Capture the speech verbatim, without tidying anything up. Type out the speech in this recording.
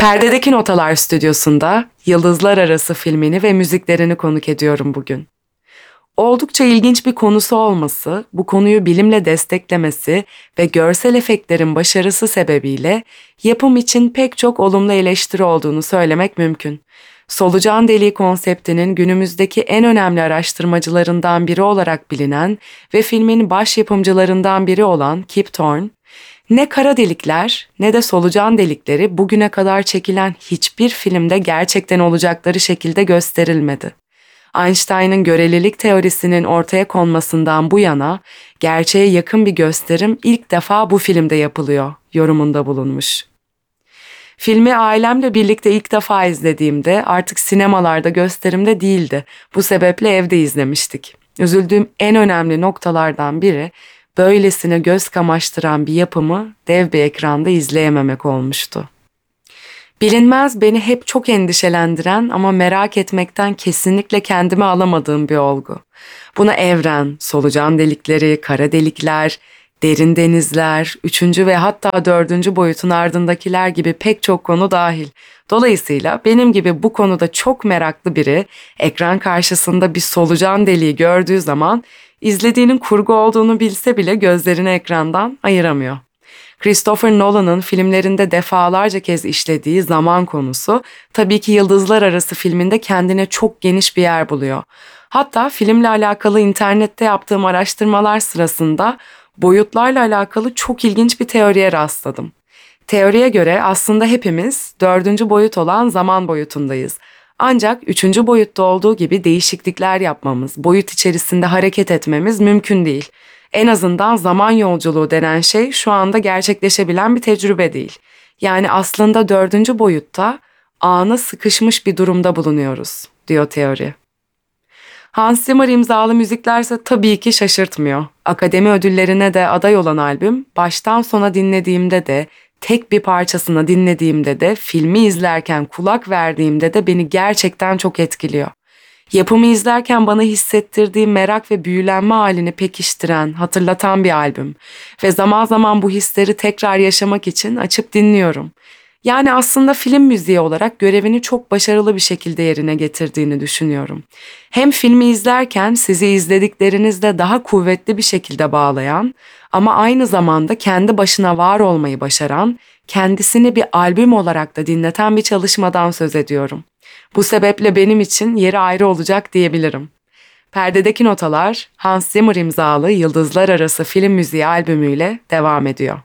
Perdedeki Notalar Stüdyosu'nda Yıldızlar Arası filmini ve müziklerini konuk ediyorum bugün. Oldukça ilginç bir konusu olması, bu konuyu bilimle desteklemesi ve görsel efektlerin başarısı sebebiyle yapım için pek çok olumlu eleştiri olduğunu söylemek mümkün. Solucan deliği konseptinin günümüzdeki en önemli araştırmacılarından biri olarak bilinen ve filmin baş yapımcılarından biri olan Kip Thorne, ne kara delikler ne de solucan delikleri bugüne kadar çekilen hiçbir filmde gerçekten olacakları şekilde gösterilmedi. Einstein'ın görelilik teorisinin ortaya konmasından bu yana gerçeğe yakın bir gösterim ilk defa bu filmde yapılıyor yorumunda bulunmuş. Filmi ailemle birlikte ilk defa izlediğimde artık sinemalarda gösterimde değildi. Bu sebeple evde izlemiştik. Üzüldüğüm en önemli noktalardan biri böylesine göz kamaştıran bir yapımı dev bir ekranda izleyememek olmuştu. Bilinmez beni hep çok endişelendiren ama merak etmekten kesinlikle kendime alamadığım bir olgu. Buna evren, solucan delikleri, kara delikler, derin denizler, üçüncü ve hatta dördüncü boyutun ardındakiler gibi pek çok konu dahil. Dolayısıyla benim gibi bu konuda çok meraklı biri ekran karşısında bir solucan deliği gördüğü zaman izlediğinin kurgu olduğunu bilse bile gözlerini ekrandan ayıramıyor. Christopher Nolan'ın filmlerinde defalarca kez işlediği zaman konusu tabii ki Yıldızlar Arası filminde kendine çok geniş bir yer buluyor. Hatta filmle alakalı internette yaptığım araştırmalar sırasında boyutlarla alakalı çok ilginç bir teoriye rastladım. Teoriye göre aslında hepimiz dördüncü boyut olan zaman boyutundayız. Ancak üçüncü boyutta olduğu gibi değişiklikler yapmamız, boyut içerisinde hareket etmemiz mümkün değil. En azından zaman yolculuğu denen şey şu anda gerçekleşebilen bir tecrübe değil. Yani aslında dördüncü boyutta ana sıkışmış bir durumda bulunuyoruz, diyor teori. Hans Zimmer imzalı müziklerse tabii ki şaşırtmıyor. Akademi ödüllerine de aday olan albüm, baştan sona dinlediğimde de, tek bir parçasını dinlediğimde de, filmi izlerken kulak verdiğimde de beni gerçekten çok etkiliyor. Yapımı izlerken bana hissettirdiği merak ve büyülenme halini pekiştiren, hatırlatan bir albüm. Ve zaman zaman bu hisleri tekrar yaşamak için açıp dinliyorum. Yani aslında film müziği olarak görevini çok başarılı bir şekilde yerine getirdiğini düşünüyorum. Hem filmi izlerken sizi izlediklerinizde daha kuvvetli bir şekilde bağlayan ama aynı zamanda kendi başına var olmayı başaran, kendisini bir albüm olarak da dinleten bir çalışmadan söz ediyorum. Bu sebeple benim için yeri ayrı olacak diyebilirim. Perdedeki Notalar, Hans Zimmer imzalı Yıldızlar Arası film müziği albümüyle devam ediyor.